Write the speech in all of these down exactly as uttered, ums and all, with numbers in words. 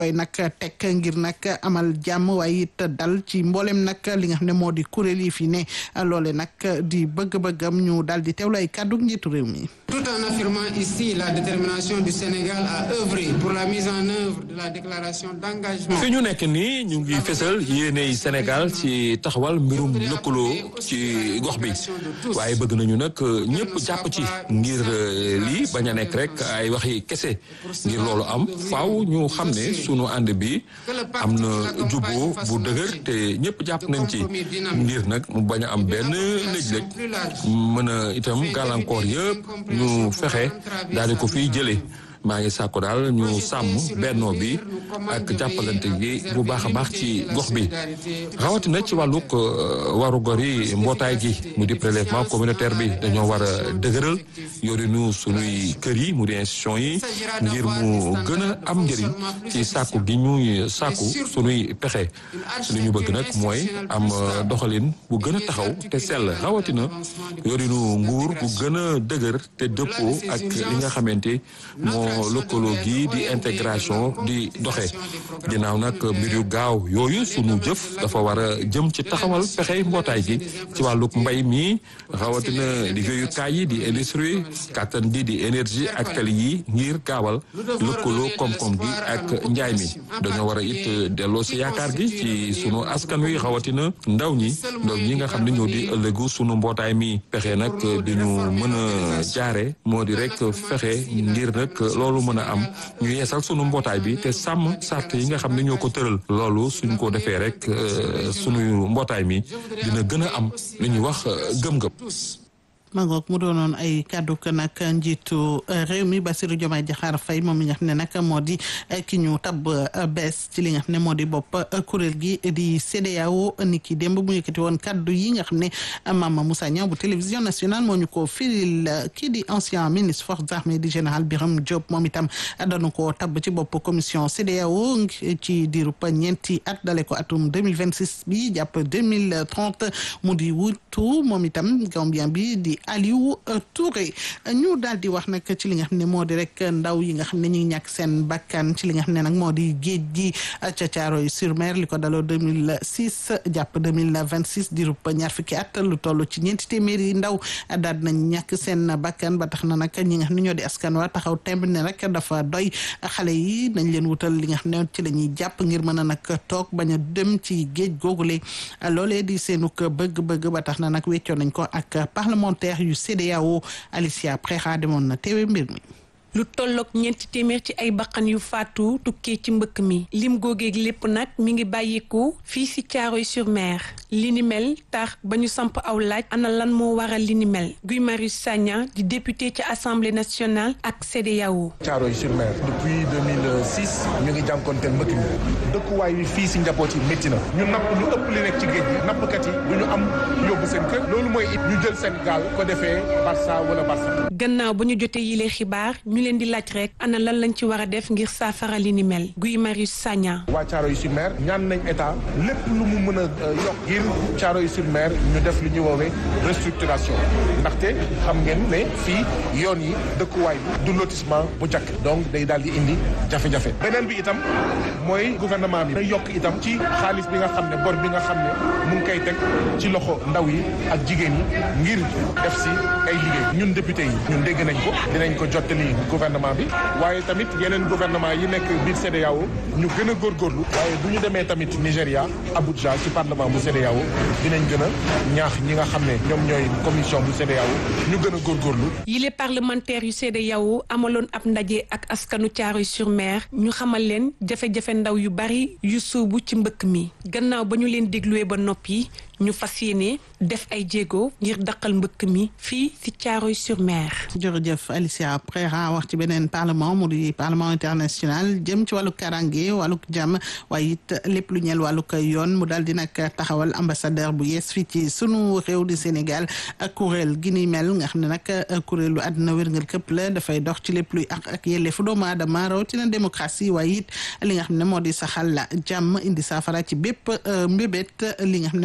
koy nag teg ngir nag amal jàmm waaye it dal ci mboolem nag li nga xam ne moo di kuréel yi fi ne loole nag di bëgg-bëggam ñu daal di teewlu ay kàddu njiitu réew mi. Tout en affirmant ici la détermination du Sénégal à œuvrer pour la mise en œuvre de la déclaration d'engagement. fi ñu nekk nii ñu ngi fësal yéeney Sénégal ci taxawal mbirum lëkkaloo ci gox bi waaye bëgg nañu nag ñëpp jàpp ci ngir lii bañ a nekk rek ay waxi kese ngir loolu am faaw ñu xam ne sunu ànd bi am na juboo bu dëgër te ñëpp jàpp nañ ci ngir nag mu bañ a am benn lëj-lëj mën a itam gàllankoor yëpp ñu fexe daal di ko fiy jëlee maa ngi sàkku daal ñu sàmm bennoo bi ak jàppalante gi bu baax a baax ci gox bi rawatina ci wàllug warugar yi mbootaay gi mu di prélèvement communautaire bi dañoo war a dëgëral yorinu sunuy kër yi mu di institution yi ngir mu gën a am njëriñ ci sàkku gi ñuy sàkku sunuy pexe li ñu bëgg nag mooy am doxalin bu gën a taxaw te sell rawatina yorinu nguur bu gën a dëgër te dëppoo ak li nga xamante moo lëkkaloo gi di intégration di doxe ginnaaw nag mbir yu gaaw yooyu sunu jëf dafa war a jëm ci taxawal pexey mbootaay gi ci wàlluk mbay mi rawatina liggéeyukaay yi di industrie kàttan gi di énergie ak tali yi ngir gaawal lëkkaloo koom-koom gi ak njaay mi dañoo war a it delloo si yaakaar gi ci sunu askan wi rawatina ndaw ñi ndaw ñi nga xam ne ñoo di ëllëgu sunu mbootaay mi pexe nag bi ñu mën a jaare moo di rek fexe ngir nag loolu mën a am ñu yeesal sunu mbootaay bi te sàmm sart yi nga xam ne ñoo ko tëral loolu suñ ko defee rek sunu mbootaay mi dina gën a am li ñuy wax gëm-gëm. Magog mu doonoon ay kàddu ko nag njiitu réew mi Bassirou Diomaye Diakhar Faye moom mi nga xam ne nag moo di ki ñu tab bees ci li nga xam ne moo di bopp kuréel gi di C E D E A O ni ki démb mu yëkkati woon kàddu yi nga xam ne Mama Moussa Niang bu télévision nationale moo ñu ko firil kii di ancien ministre forces armées di général Birame Diop moom itam dañu ko tab ci bopp commission C E D E A O ci diirub ñeenti at dale ko atum deux mille vingt six bi jàpp deux mille trente mu di wutu moom itam Gambien bi di Aliou Touré ñu daal di wax nag ci li nga xam ne moo di rek ndaw yi nga xam ne ñu ngi ñàkk seen bakkan ci li nga xam ne nag moo di géej gi ca Thiaroye sur Mer li ko daloo deux mille six jàpp deux mille vingt six dirub ñaar fukki at lu toll ci ñeenti téeméeri ndaw daal di nañ ñàkk seen bakkan ba tax na nag ñi nga xam ne ñoo di askan wa taxaw temb ne rek dafa doy xale yi nañ leen wutal li nga xam ne ci la ñuy jàpp ngir mën a nag toog bañ a dem ci géej googule loolee di seenuk bëgg-bëgg ba tax na nag weccoo nañ ko ak parlementaire yu C E D E A O Alicia Prexa demoon na teewe mbir mi. lu tolloog ñeenti téeméer ci ay bakkan yu faatu tukkee ci mbëkk mi lim googeeg lépp nag mi ngi bàyyeeku fii si Thiaroye sur Mer li ni mel tax ba ñu samp aw laaj ana lan moo waral li ni mel Guy Marius Sagna di député ci assemblée nationale ak C E D E A O. Thiaroye sur Mer depuis deux mille six ñu ngi jànkonteel mbëkk mi dëkkuwaay wi fii si njaboot yi métti na ñu napp lu ëpp li nekk ci géej gi nappkat yi du ñu am yóbbu seen kër loolu mooy it ñu jël seen gaal ko defee Barça wala Barça. gannaaw ba ñu jotee yile xibaar ñu leen di laaj rek ana lan lañ ci war a def ngir saafara li ni mel Guy Marius Sagna. waa Thiaroye sur Mer ñaan nañ état lépp lu mu mën a yokk ngir Thiaroye sur Mer ñu def lu ñuy woowee restructuration ndaxte xam ngeen ne fii yoon yi dëkkuwaay bi du lotissement bu jakk donc day daal di indi jafe-jafe. beneen bi itam mooy gouvernement bi na yokk itam ci xaalis bi nga xam ne bor bi nga xam ne mu ngi koy teg ci loxo ndaw yi ak jigéen yi ngir def si ay liggéey ñun député yi ñun dégg nañ ko dinañ ko jottali gouvernement bi waaye tamit yeneen gouvernement yi nekk biir C E D E A O ñu gën a góorgóorlu waaye bu ñu demee tamit Nigéria Abuja ci parlement bu C E D E A O dinañ gën a ñaax ñi nga xam ne ñoom ñooy commission bu C E D E A O ñu gën a góorgóorlu. yile parlementaire yu C E D E A O amaloon ab ndaje ak askanu Thiaroye sur Mer ñu xamal leen jafe-jafe ndaw yu bari yu suubu ci mbëkk mi gannaaw ba ñu leen dégluwee ba noppi ñu fas yéene def ay jéego ngir daqal mbëkk mi fii ci Thiaroye sur Mer. jërëjëf Alicia Prexa wax ci beneen parlement mu di parlement international jëm ci wàllu karange wàllu jàmm waaye it lépp lu ñeel wàllu yoon mu daal di nag taxawal ambassadeur bu yees fii ci sunu réew di Sénégal ak kuréel gi ni mel nga xam ne nag kuréelu àddina wérngal këpp la dafay dox ci lépp luy ak ak yelleefu doomu aadama rawatina démocratie waaye it li nga xam ne moo di saxal la jàmm indi saafara ci bépp mbébét li nga xam ne moo di ay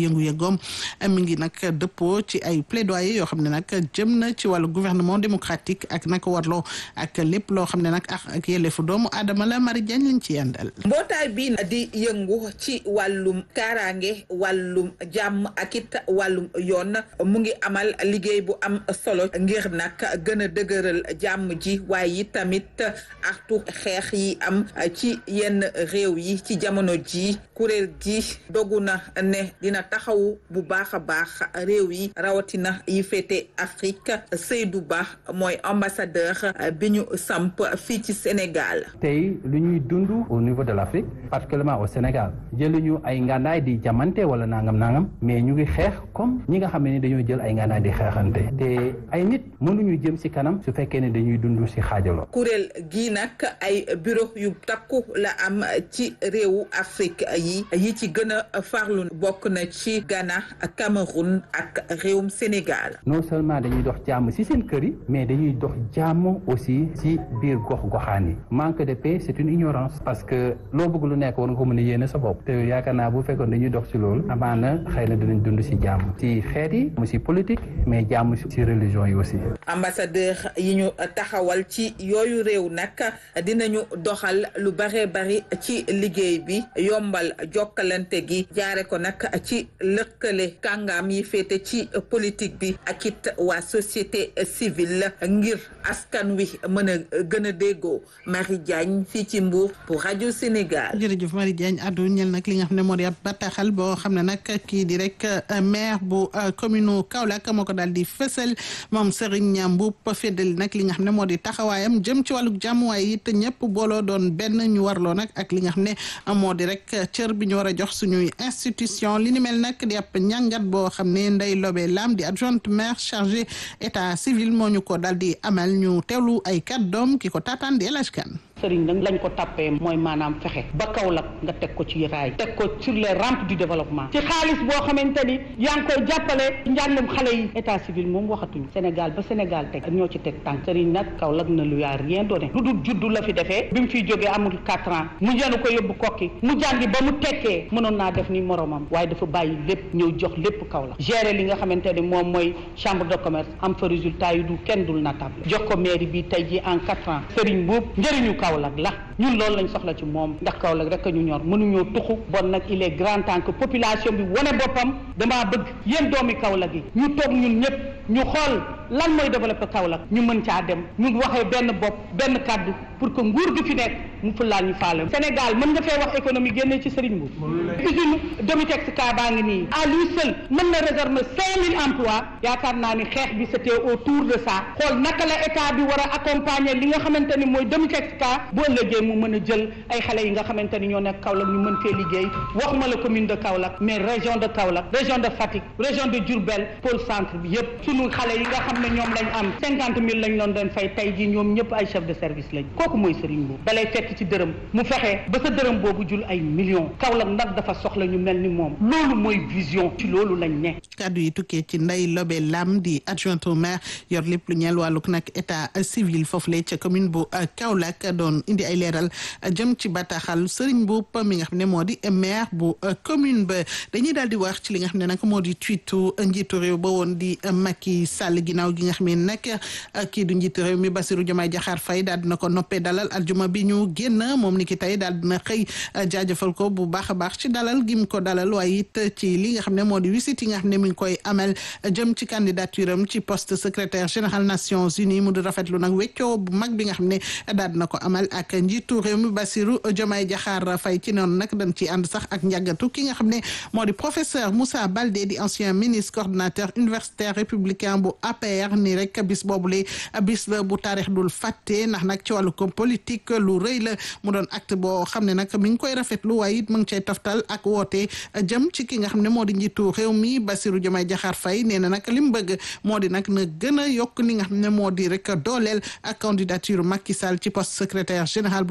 yëngu-yëngoom mi ngi nag dëppoo ci ay plaidoyer yoo xam ne nag jëm na ci wàllu gouvernement démocratique ak nag warloo ak lépp loo xam ne nag ak ak yelleefu doomu aadama la Marie Diagne lañ ci yendal. mbootaay bi di yëngu ci wàllum kaaraange wàllum jàmm ak it wàllum yoon mu ngi amal liggéey bu am solo ngir nag gën a dëgëral jàmm ji waaye it tamit artu xeex yi am ci yenn réew yi ci jamono ji kuréel gi dogu na ne dina taxaw bu baax a baax réew yi rawatina yi féete Afrique Seydou Ba mooy ambassadeur bi ñu samp fii ci Sénégal. tey lu ñuy dund au niveau de l'Afrique particulièrement au Sénégal jëluñu ay ngànnaay di jamante wala nangam nangam mais ñu ngi xeex comme ñi nga xam ne dañoo jël ay ngànnaay di xeexante te ay nit mënuñu jëm ci kanam su fekkee ne dañuy dund ci xaajaloo. kuréel gi nag ay bureau yu takku la am ci réewu Afrique yi yi ci gën a farlu bokk na ci Ghana Cameroun ak réewum Sénégal. non seulement dañuy dox jàmm ci seen kër yi mais dañuy dox jàmm aussi ci biir gox goxaan yi manque de paix c'est une ignorance parce que loo bëgg lu nekk war nga ko mën a yéene sa bopp te yaakaar naa bu fekkoon dañuy dox ci loolu amaana xëy na dinañ dund ci jàmm ci xeet yi mu ci politique mais jàmm ci religion yi aussi. ambassadeur yi ñu taxawal ci yooyu réew nag dinañu doxal lu bare bari ci liggéey bi yombal jokkalante gi jaare ko nag ci lëkkale kàngaam yi féete ci politique bi ak it waa société civile ngir askan wi mën a gën a déggoo. Marie Diagne fii ci Mbour pour rajo Sénégal. jërëjëf Marie Diagne addu ñel nag li nga xam ne moo di ab bataaxal boo xam ne nag kii di rek maire bu commune Kaolack moo ko daal di fësal moom Serigne Mboup feddali nag li nga xam ne moo di taxawaayam jëm ci wàllu jàmm waaye it ñëpp booloo doon benn ñu warloo nag ak li nga xam ne moo di rek cër bi ñu war a jox suñuy institution li ni mel nag di ab njàngat boo xam ne Ndeye Lobé Lam di adjointe maire chargé état civil moo ñu ko daal di amal ñu teewlu ay kàddoom ki ko taataan di El Hadj Kane. sëriñ nag lañ ko tàppee mooy maanaam fexe ba Kaolack nga teg ko ci raay teg ko sur les rampes du développement ci xaalis boo xamante ni yaa ngi koy jàppale njàngum xale yi état civil moom waxatuñu Sénégal ba Sénégal teg ñoo ci teg tànk sëriñ nag Kaolack na lu yaa rien donné lu dul juddu la fi defee bi mu fiy jógee amul quatre ans mu jënu ko yóbbu kokki mu jàngi ba mu tekkee mënoon naa def ni moromam waaye dafa bàyyi lépp ñëw jox lépp Kaolack gérer li nga xamante ni moom mooy chambre de commerce am fa résultat yu du kenn dul natable jox ko mairie bi tey ji en quatre ans sëriñ boobu njëriñu Kaolack la ñun loolu lañ soxla ci moom ndax Kaolack rek ñu ñor mënuñoo tuxu bon nag il est grand temps que population bi wane boppam damaa bëgg yéen doomi Kaolack yi ñu toog ñun ñëpp ñu xool lan mooy développer Kaolack ñu mën caa dem ñu waxee benn bopp benn kàddu pour que nguur gi fi nekk mu fulaal ñu faale Sénégal mën nga fee wax économie génnee ci sëriñ bu usine Domitex ka baa ngi nii à lui seul mën na réserver cinq mille emplois yaakaar naa ni xeex bi c'était autour de ça xool naka la état bi war a accompagner li nga xamante ni mooy Domitex ka bu ëllëgee mu mën a jël ay xale yi nga xamante ni ñoo nekk Kaolack ñu mën fee liggéey waxuma la commune de Kaolack mais région de Kaolack région de Fatick région de Diourbel pôle centre bi yëpp sunu xale yi nga xam ne ñoom lañ am cinquante mille lañ doon doon fay tey jii ñoom ñëpp ay chef de service lañ kooku mooy sëriñ boobu balay fekk ci dërëm mu fexe ba sa dërëm boobu jul ay millions Kaolack nag dafa soxla ñu mel ni moom loolu mooy vision ci loolu lañ ne. kaddu yi tukkee ci Ndeye Lobé Lam di adjointe au maire yor lépp lu ñeel wàllug nag état civil foofu la ca commune bu Kaolack doon indi ay leeral jëm ci bataaxal Serigne Mboup mi nga xam ne moo di maire bu commune ba dañuy daal di wax ci li nga xam ne nag moo di tweetu njiitu réew ba woon di Macky Sall ginnaaw gi nga xam ne nag kii du njiitu réew mi Bassirou Diomaye Diakhar Faye daal dina ko noppee dalal aljuma bi ñu génn moom ni ki tey daal dina xëy jaajëfal ko bu baax a baax ci dalal gi mu ko dalal waaye it ci li nga xam ne moo di wisit yi nga xam ne mi ngi koy amal jëm ci candidature am ci poste secrétaire général Nations Unies mu di rafetlu nag weccoo bu mag bi nga xam ne daal dina ko amal ak njiitu réew mi Bassirou Diomaye Diakhar Faye ci noonu nag dañ ci ànd sax ak njàggatu ki nga xam ne moo di professeur Moussa Baldé di ancien ministre coordonnateur universitaire républicain bu A P R ni rek bis boobule bis la bu taarix dul fàtte ndax nag ci wàllu ko politique lu rëy la mu doon acte boo xam ne nag mi ngi koy rafetlu waaye it mu ngi cay toftal ak woote jëm ci ki nga xam ne moo di njiitu réew mi Bassirou Diomaye Diakhar Faye nee na nag li mu bëgg moo di nag na gën a yokk li nga xam ne moo di rek dooleel ak candidature Macky Sall ci poste secrétaire général bu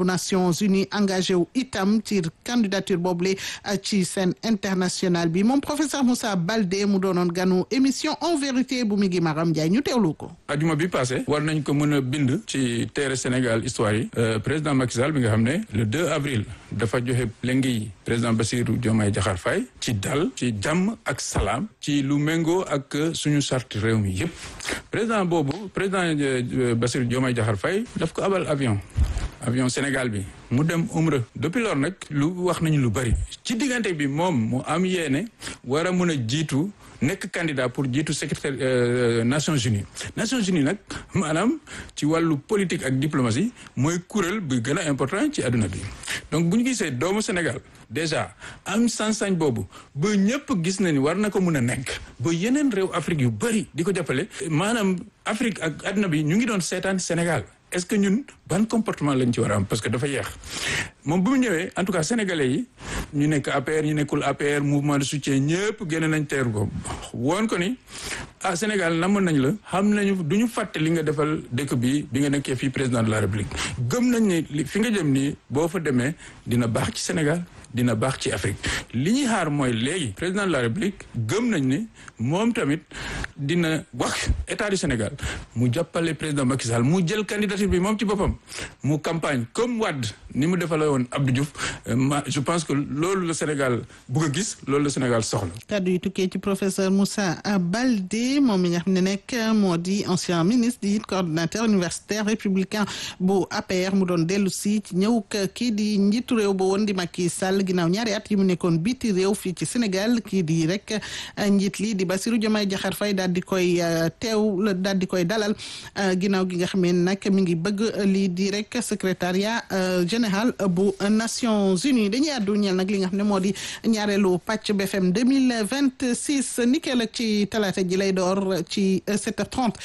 bu Nations Unies engagé wu itam ci candidature boobule ci scène internationale bi moom professeur Moussa Baldé mu doonoon ganu émission en vérité bu mi ngi Maram Ndiaye ñu teewlu ko. ajuma bi passé war nañ ko mën a bind ci téere Sénégal histoire yi président Macky Sall bi nga xam ne le deux avril dafa joxe lengi yi président Bassirou Diomaye Diakhar Faye ci dal ci jàmm ak salaam ci lu méngoo ak suñu charte réew mi yëpp président boobu président Bassirou Diomaye Diakhar Faye daf ko abal avion avion Sénégal bi mu dem umra depuis loolu nag lu wax nañu lu bari ci diggante bi moom mu am yéene war a mën a jiitu nekk candidat pour jiitu secrétaire euh, Nations Unies Nations Unies nag maanaam ci wàllu politique ak diplomatie mooy kuréel bi gën a important ci àdduna bi donc bu ñu gisee doomu Sénégal déjà am sañ-sañ boobu ba ñëpp gis na ni war na ko mun a nekk ba yeneen réew Afrique yu bëri di ko jàppale maanaam Afrique ak àdduna bi ñu ngi doon seetaan Sénégal est-ce que ñun ban comportement lañ ci war a am parce que dafa yeex moom bu mu ñëwee en tout cas sénégalais yi ñu nekk A P R ñu nekkul A P R mouvement de soutien ñëpp génne nañ teeru ko woon ko ni ah Sénégal namoon nañ la xam nañu du ñu fàtte li nga defal dëkk bi bi nga nekkee fii président de la République gëm nañ ni fi nga jëm nii boo fa demee dina baax ci Sénégal dina baax ci Afrique li ñuy xaar mooy léegi président de la République gëm nañ ni moom tamit dina wax état du Sénégal mu jàppale président Macky Sall mu jël candidature bi moom ci boppam mu campagne comme Wade ni mu defale woon Abdou Diouf ma je pense que loolu la Sénégal bugg a gis loolu la Sénégal soxla. kaddu yi tukkee ci professeur Moussa Baldé moom mi nga xam ne nekk moo di ancien ministre di coordonnateur universitaire républicain bu A P R mu doon dellu si ci ñëw kii di njiitu réew ba woon di Macky Sall ginnaaw ñaari at yi mu nekkoon biti réew fii ci Sénégal kii di rek njiit li di Bassirou Diomaye Diakhar Faye daal di koy teew daal di koy dalal ginnaaw gi nga xam ne nag mi ngi bëgg lii di rek secrétariat général bu Nations Unies dañuy àddu ñeel nag li nga xam ne moo di ñaareelu pàcc B F M deux mille vingt-six nikkeel ak ci talaata ji lay door ci sept heures trente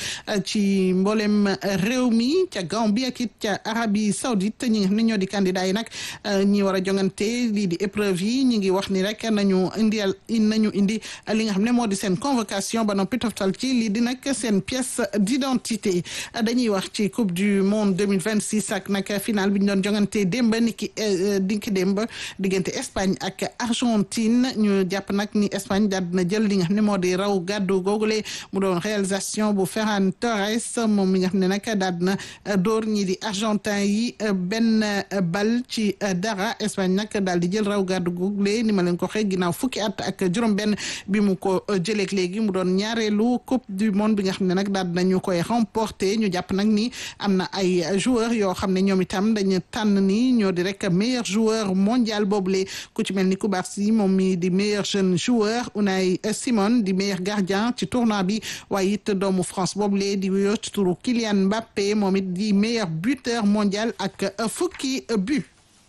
ci mboolem réew mi ca Gambie ak it ca Arabie Saoudite ñi nga xam ne ñoo di candidat yi nag ñi war a jongante lii di épreuve yi ñi ngi wax ni rek nañu indi nañu indi li nga xam ne moo di seen convocation ba noppi toftal ci lii di nag seen pièce d'identité dañuy wax ci coupe du monde deux mille vingt-six ak nag final bi ñu doon jongante démb niki dinki démb diggante Espagne ak Argentine ñu jàpp nag ni Espagne daal dina jël li nga xam ne moo di raw gàddu googule mu doon réalisation bu Ferran Torres moom mi nga xam ne nag daal dina door ñi di Argentin yi benn bal ci dara Espagne nag daal di jël raw gàddu googule ni ma leen ko waxee ginnaaw fukki at ak juróom-benn bi mu ko jëleeg léegi mu doon ñaareelu coupe du monde bi nga xam ne nag daal dinañu koy remporter ñu jàpp nag ni am na ay joueurs yoo xam ne ñoom itam dañu tànn ni ñoo di rek meilleur joueur mondial boobule ku ci mel ni Koubarsi moom mi di meilleur jeune joueur Unai Simon di meilleur gardien ci tournoi bi waaye it doomu France boobule di wuyoo ci turu Kylian Mbappé moom it di meilleur buteur mondial ak fukki but.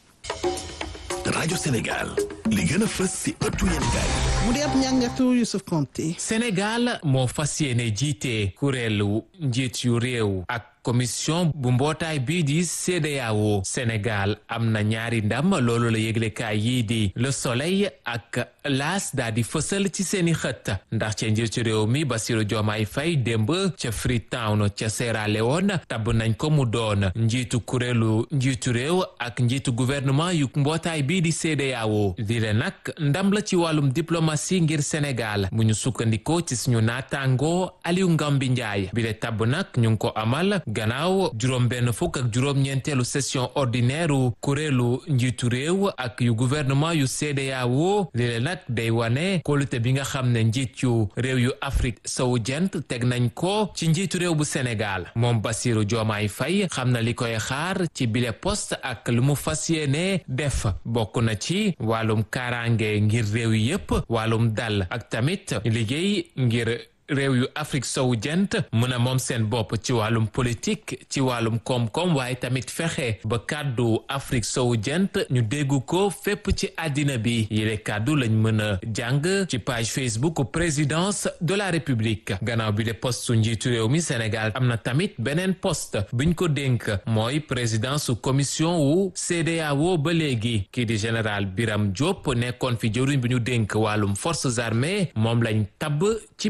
rajo Sénégal li gën a fës ci ëttu yéenekaay mu di ab njàngatu Youssouf Konté. Sénégal moo fas yéene jiite kuréelu njiit yu réew ak commission bu mbootaay bii di C E D E A O Sénégal am na ñaari ndam loolu la yëglekaay yii di Le Soleil ak L'As daa di fësal ci seeni xët ndax ca njiitu réew mi Bassirou Diomaye Faye démb ca Freetown ca Sierra Leone tabb nañ ko mu doon njiitu kuréelu njiitu réew ak njiitu gouvernement yu mbootaay bii di C E D E A O di le nag ndam la ci wàllum diplomatie ngir Sénégal mu ñu sukkandikoo ci suñu naataango Aliou Ngambi Ndiaye bi le tabb nag ñu ngi ko amal gannaaw juróom benn fukk ak juróom ñeenteelu session ordinaire u kuréelu njiitu réew ak yu gouvernement yu C E D E A O li le nag day wane kóolute bi nga xam ne njiit yu réew yu Afrique sowu jant teg nañ ko ci njiitu réew bu Sénégal moom Bassirou Diomaye Faye xam na li koy xaar ci bile poste ak lu mu fas yéene def bokk na ci wàllum kaaraange ngir réew yi yépp wàllum dal ak tamit liggéey ngir réew yu Afrique sowu jant mën a moom seen bopp ci wàllum politique ci wàllum koom-koom waaye tamit fexe ba kàddu Afrique sowu jant ñu dégg ko fépp ci àddina bi yile kàddu lañ mën a jàng ci page Facebook présidence de la République gannaaw bi de poste su njiitu réew mi Sénégal am na tamit beneen poste biñ ko dénk mooy présidence su commission wu C E D E A O ba léegi kii di général Biram Diop nekkoon fi jëwriñ bi ñu dénk wàllum forces armées moom lañ tabb ci bile poste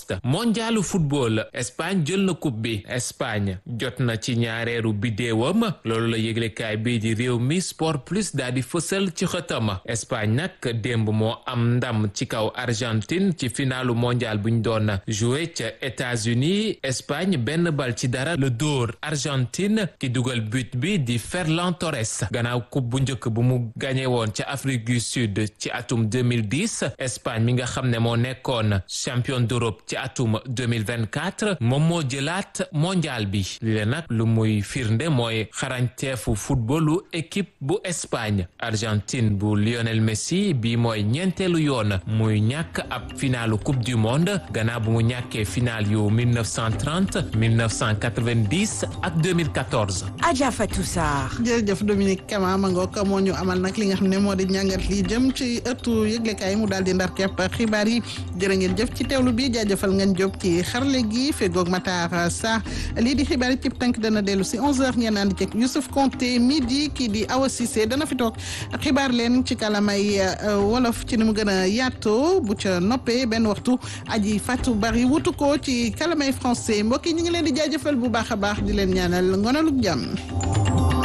poste. mondialu football Espagne jël na coupe bi. Espagne jot na ci ñaareeru bidéewam loolu la yëglekaay bii di réew mi sport plus daal di fësal ci xëtam. Espagne nag démb moo am ndam ci kaw Argentine ci finalu mondial bu ñu doon joué ca États-Unis. Espagne benn bal ci dara la dóor Argentine ki dugal but bi di Ferland Torres gannaaw coupe bu njëkk bu mu gagné woon ca Afrique du Sud ci atum deux mille dix. Espagne mi nga xam ne moo nekkoon champion d'Europe ci atum deux mille vingt-quatre moom moo jëlaat mondial bi li leen nag lu muy firnde mooy xarañteefu footballu équipe bu Espagne. Argentine bu Lionel Messi bi mooy ñeenteelu yoon muy ñàkk ab finalu coupe du monde gannaaw bu mu ñàkkee final yu mille neuf cent trente mille neuf cent quatre-vingt-dix ak deux mille quatorze. Adja Fatou Sarr. jërëjëf Dominique Kama ma ngoog moo ñu amal nag li nga xam ne moo di njàngat li jëm ci ëttu yëglekaay mu daal di ndar kepp xibaar yi jërë ngeen jëf ci teewlu bi jaajëfal ngeen jóg ci xarle gi fegoog Matar Sarr lii di xibaar yi cib tënk dana dellu si onze heures ngeen ànd ceeg Youssouf Konté midi kii di Awa Cissé dana fi toog xibaar leen ci kalamay wolof ci ni mu gën a yaatoo bu ca noppee benn waxtu aji Fatou Bari wutu ko ci kalamay français mbokk yi ñu ngi leen di jaajëfal bu baax a baax di leen ñaanal ngonaluk jàmm.